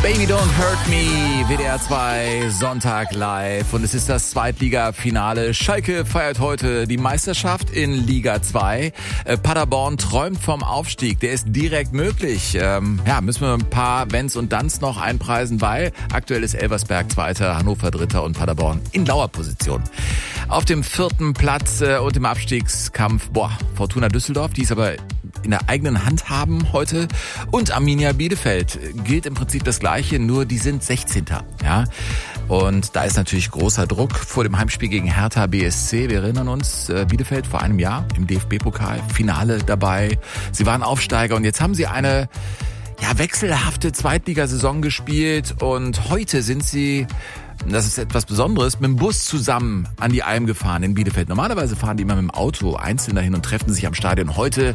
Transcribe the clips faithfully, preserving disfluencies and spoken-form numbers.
Baby Don't Hurt Me, W D R zwei, Sonntag live. Und es ist das Zweitliga-Finale. Schalke feiert heute die Meisterschaft in Liga zwei. Äh, Paderborn träumt vom Aufstieg. Der ist direkt möglich. Ähm, ja, müssen wir ein paar Wenns und Danns noch einpreisen, weil aktuell ist Elversberg Zweiter, Hannover Dritter und Paderborn in Lauerposition. Auf dem vierten Platz äh, und im Abstiegskampf, boah, Fortuna Düsseldorf, die ist aber in der eigenen Hand haben heute. Und Arminia Bielefeld gilt im Prinzip das Gleiche, nur die sind sechzehnter Ja? Und da ist natürlich großer Druck vor dem Heimspiel gegen Hertha B S C. Wir erinnern uns, Bielefeld vor einem Jahr im D F B-Pokal, Finale dabei. Sie waren Aufsteiger und jetzt haben sie eine ja, wechselhafte Zweitligasaison gespielt. Und heute sind sie, das ist etwas Besonderes, mit dem Bus zusammen an die Alm gefahren in Bielefeld. Normalerweise fahren die immer mit dem Auto einzeln dahin und treffen sich am Stadion. Heute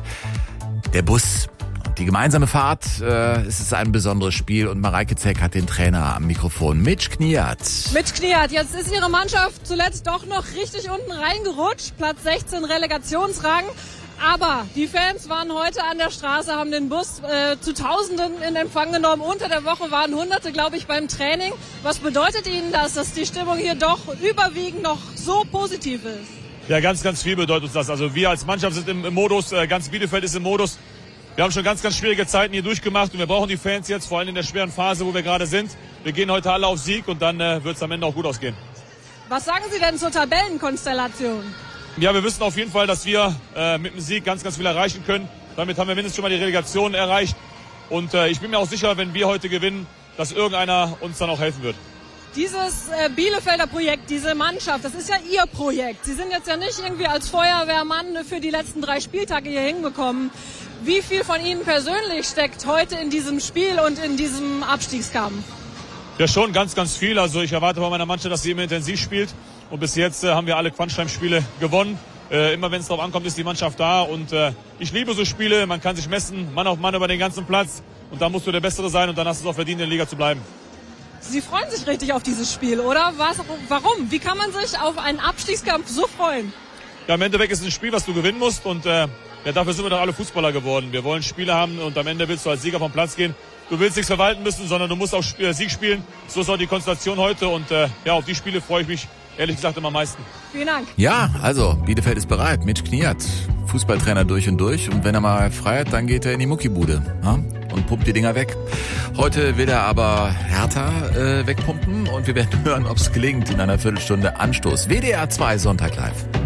der Bus. Und die gemeinsame Fahrt, äh, es ist ein besonderes Spiel und Mareike Zeck hat den Trainer am Mikrofon. Mitch Kniat. Mitch Kniat, jetzt ist ihre Mannschaft zuletzt doch noch richtig unten reingerutscht. Platz sechzehn Relegationsrang. Aber die Fans waren heute an der Straße, haben den Bus äh, zu Tausenden in Empfang genommen. Unter der Woche waren Hunderte, glaube ich, beim Training. Was bedeutet Ihnen das, dass die Stimmung hier doch überwiegend noch so positiv ist? Ja, ganz, ganz viel bedeutet uns das. Also wir als Mannschaft sind im, im Modus, äh, ganz Bielefeld ist im Modus. Wir haben schon ganz, ganz schwierige Zeiten hier durchgemacht und wir brauchen die Fans jetzt, vor allem in der schweren Phase, wo wir gerade sind. Wir gehen heute alle auf Sieg und dann äh, wird es am Ende auch gut ausgehen. Was sagen Sie denn zur Tabellenkonstellation? Ja, wir wissen auf jeden Fall, dass wir äh, mit dem Sieg ganz, ganz viel erreichen können. Damit haben wir mindestens schon mal die Relegation erreicht. Und äh, ich bin mir auch sicher, wenn wir heute gewinnen, dass irgendeiner uns dann auch helfen wird. Dieses äh, Bielefelder Projekt, diese Mannschaft, das ist ja Ihr Projekt. Sie sind jetzt ja nicht irgendwie als Feuerwehrmann für die letzten drei Spieltage hier hingekommen. Wie viel von Ihnen persönlich steckt heute in diesem Spiel und in diesem Abstiegskampf? Ja, schon ganz, ganz viel. Also ich erwarte von meiner Mannschaft, dass sie immer intensiv spielt. Und bis jetzt äh, haben wir alle Quantstein-Spiele gewonnen. Äh, immer wenn es darauf ankommt, ist die Mannschaft da. Und äh, ich liebe so Spiele. Man kann sich messen, Mann auf Mann über den ganzen Platz. Und da musst du der Bessere sein und dann hast du es auch verdient, in der Liga zu bleiben. Sie freuen sich richtig auf dieses Spiel, oder? Was, warum? Wie kann man sich auf einen Abstiegskampf so freuen? Ja, im Endeffekt ist es ein Spiel, was du gewinnen musst. Und äh, ja, dafür sind wir doch alle Fußballer geworden. Wir wollen Spiele haben und am Ende willst du als Sieger vom Platz gehen. Du willst nichts verwalten müssen, sondern du musst auch Sieg spielen. So ist auch die Konstellation heute. Und äh, ja, auf die Spiele freue ich mich ehrlich gesagt immer am meisten. Vielen Dank. Ja, also Bielefeld ist bereit. Mitch Kniat, Fußballtrainer durch und durch. Und wenn er mal frei hat, dann geht er in die Muckibude, ja? Und pumpt die Dinger weg. Heute will er aber Hertha äh, wegpumpen und wir werden hören, ob es gelingt in einer Viertelstunde Anstoß. W D R zwei Sonntag live.